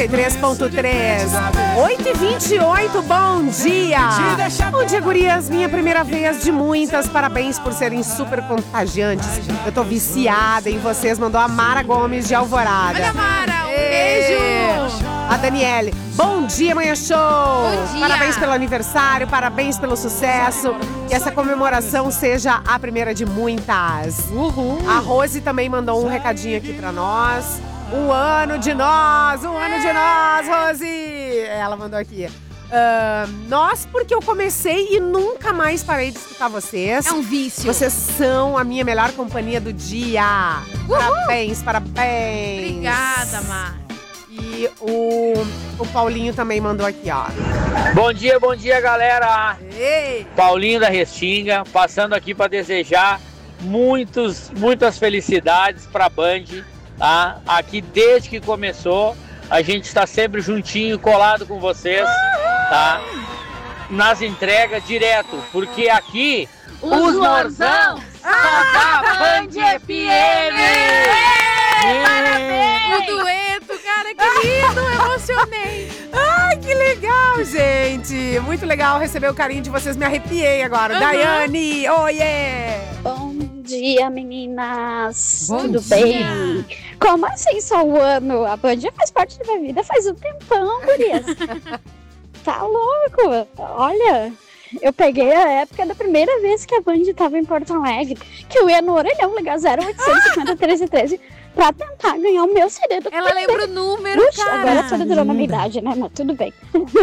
93.3. 8h28, bom dia! Bom dia, gurias. Minha primeira vez de muitas. Parabéns por serem super contagiantes. Eu tô viciada em vocês. Mandou a Mara Gomes de Alvorada. Olha, Mara, um beijo! A Daniele. Bom dia, Manhã Show! Bom dia! Parabéns pelo aniversário, parabéns pelo sucesso. Que essa comemoração seja a primeira de muitas. Uhul! A Rose também mandou um recadinho aqui pra nós. Um ano de nós, Rose! Ela mandou aqui. Nós, porque eu comecei e nunca mais parei de escutar vocês. É um vício. Vocês são a minha melhor companhia do dia. Uhul. Parabéns. Obrigada, Mar. E o Paulinho também mandou aqui, ó. Bom dia, galera. Ei. Paulinho da Restinga, passando aqui para desejar muitas felicidades para a Band, tá? Aqui desde que começou, a gente está sempre juntinho, colado com vocês, tá? Nas entregas direto, porque aqui os morzão são da Band FM. Parabéns! O dueto, cara, que lindo, emocionei. Ai, que legal, gente. Muito legal receber o carinho de vocês. Me arrepiei agora. Daiane, oiê! Bom dia, meninas. Bom Tudo dia. bem? Como assim só um ano? A Band já faz parte da minha vida faz um tempão, gurias. Tá louco? Olha, eu peguei a época da primeira vez que a Band tava em Porto Alegre, que eu ia no orelhão ligar 0850 1313 pra tentar ganhar o meu CD do Ela lembra o número, Puxa, cara. agora toda durando a minha idade, né? Mas tudo bem.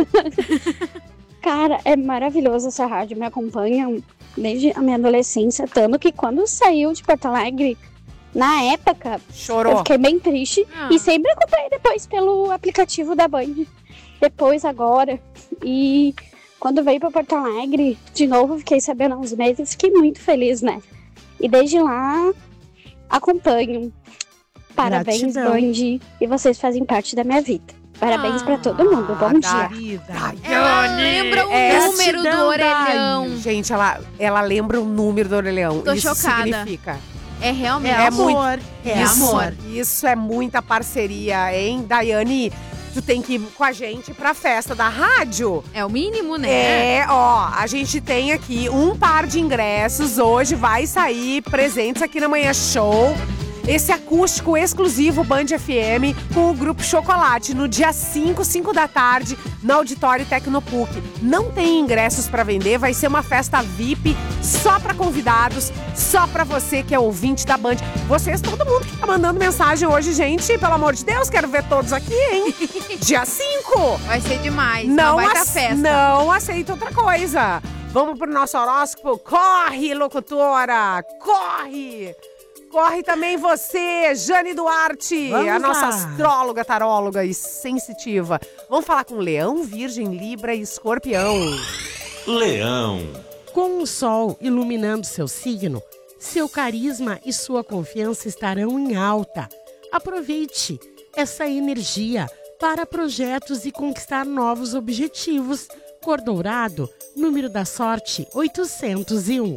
Cara, é maravilhoso essa rádio. Me acompanha desde a minha adolescência. Tanto que quando saiu de Porto Alegre, na época, eu Chorou. fiquei bem triste. Ah. E sempre acompanhei depois pelo aplicativo da Band. Depois, agora. E quando veio pra Porto Alegre, de novo, fiquei sabendo há uns meses. Fiquei muito feliz, né? E desde lá, acompanho. Parabéns, Gratidão. Band. E vocês fazem parte da minha vida. Parabéns pra todo mundo. Bom dia. Ela lembra o É, número do gratidão, orelhão. Gente, ela lembra o número do orelhão. Tô Isso chocada. significa. É realmente. É muito- amor. É isso, amor. Isso é muita parceria, hein? Daiane, tu tem que ir com a gente pra festa da rádio. É o mínimo, né? A gente tem aqui um par de ingressos. Hoje vai sair presentes aqui na Manhã Show. Esse acústico exclusivo Band FM com o Grupo Chocolate no dia 5 da tarde, no Auditório Tecnopuc. Não tem ingressos pra vender, vai ser uma festa VIP só pra convidados, só pra você que é ouvinte da Band. Vocês, todo mundo que tá mandando mensagem hoje, gente, pelo amor de Deus, quero ver todos aqui, hein? Dia 5! Vai ser demais. Não vai dar festa. Não aceito outra coisa. Vamos pro nosso horóscopo. Corre, locutora! Corre! Corre também você, Jane Duarte, Vamos a nossa lá. astróloga, taróloga e sensitiva. Vamos falar com Leão, Virgem, Libra e Escorpião. Leão, Com o sol iluminando seu signo, seu carisma e sua confiança estarão em alta. Aproveite essa energia para projetos e conquistar novos objetivos. Cor dourado, número da sorte 801.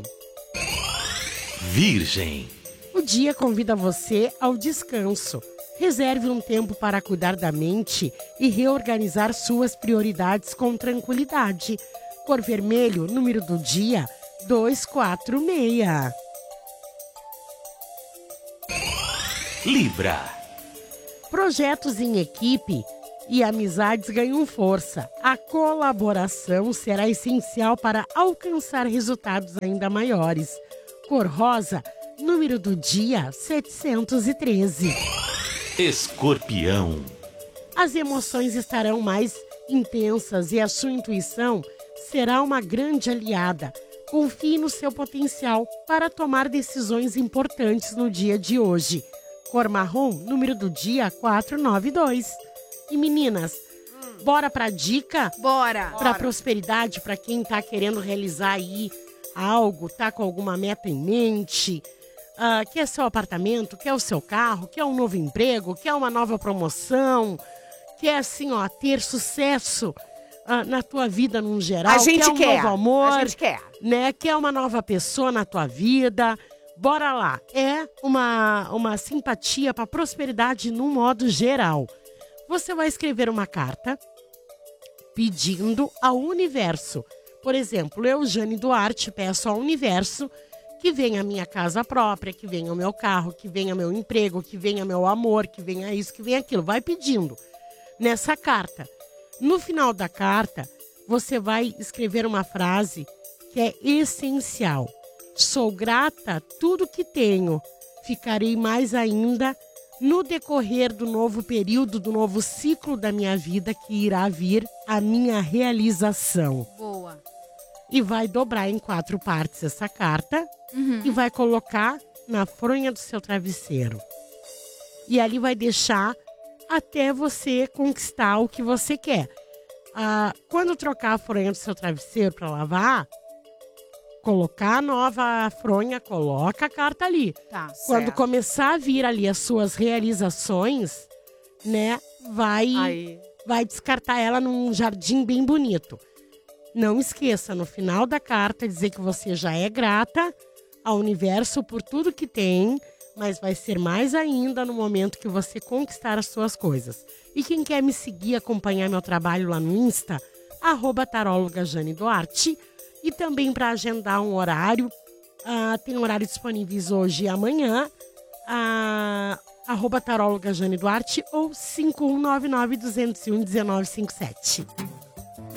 Virgem, O dia convida você ao descanso. Reserve um tempo para cuidar da mente e reorganizar suas prioridades com tranquilidade. Cor vermelho, número do dia 246. Libra, Projetos em equipe e amizades ganham força. A colaboração será essencial para alcançar resultados ainda maiores. Cor rosa, número do dia 713. Escorpião, As emoções estarão mais intensas e a sua intuição será uma grande aliada. Confie no seu potencial para tomar decisões importantes no dia de hoje. Cor marrom, número do dia 492. E meninas, bora pra dica? Bora. Pra prosperidade, pra quem tá querendo realizar aí algo, tá com alguma meta em mente, quer seu apartamento, quer o seu carro, quer um novo emprego, quer uma nova promoção, quer assim, ó, ter sucesso na tua vida num geral, A gente um quer. novo amor, A gente quer. né? Quer uma nova pessoa na tua vida. Bora lá. É uma simpatia para prosperidade num modo geral. Você vai escrever uma carta pedindo ao universo. Por exemplo, eu, Jane Duarte, peço ao universo que venha a minha casa própria, que venha o meu carro, que venha meu emprego, que venha meu amor, que venha isso, que venha aquilo. Vai pedindo nessa carta. No final da carta, você vai escrever uma frase que é essencial. Sou grata a tudo que tenho. Ficarei mais ainda no decorrer do novo período, do novo ciclo da minha vida que irá vir a minha realização. Boa. E vai dobrar em 4 partes essa carta e vai colocar na fronha do seu travesseiro. E ali vai deixar até você conquistar o que você quer. Quando trocar a fronha do seu travesseiro para lavar, colocar a nova fronha, coloca a carta ali. Tá. Quando Certo. começar a vir ali as suas realizações, né, vai descartar ela num jardim bem bonito. Não esqueça, no final da carta, dizer que você já é grata ao universo por tudo que tem, mas vai ser mais ainda no momento que você conquistar as suas coisas. E quem quer me seguir, acompanhar meu trabalho lá no Insta, @taróloga_Jane_Duarte. E também para agendar um horário, tem horário disponíveis hoje e amanhã, @taróloga_Jane_Duarte ou 5199-201-1957.